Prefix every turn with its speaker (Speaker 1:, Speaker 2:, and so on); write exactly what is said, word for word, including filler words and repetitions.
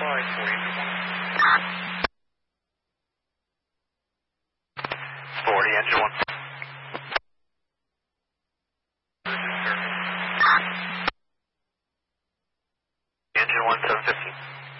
Speaker 1: five, forty, engine one.
Speaker 2: forty, engine one. Engine one, seven fifteen.